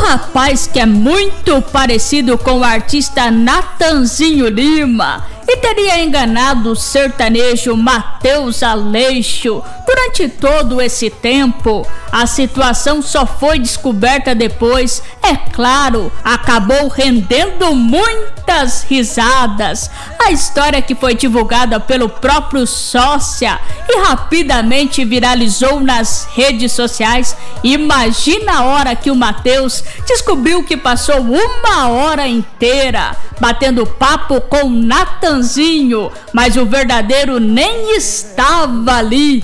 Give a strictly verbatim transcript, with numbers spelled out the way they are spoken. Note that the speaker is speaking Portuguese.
rapaz que é muito parecido com o artista Natanzinho Lima e teria enganado o sertanejo Matheus Aleixo durante todo esse tempo. A situação só foi descoberta depois, é claro, acabou rendendo muitas risadas. A história, que foi divulgada pelo próprio sócia e rapidamente viralizou nas redes sociais. Imagina a hora que o Matheus descobriu que passou uma hora inteira batendo papo com Natanzinho, mas o verdadeiro nem estava ali.